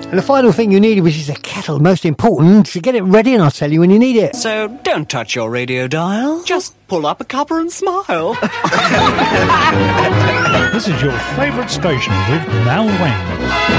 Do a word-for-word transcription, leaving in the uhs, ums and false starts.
And the final thing you needed, which is a kettle, most important, to get it ready and I'll tell you when you need it. So don't touch your radio dial. Just pull up a cuppa and smile. This is your favourite station with Mal Wayne.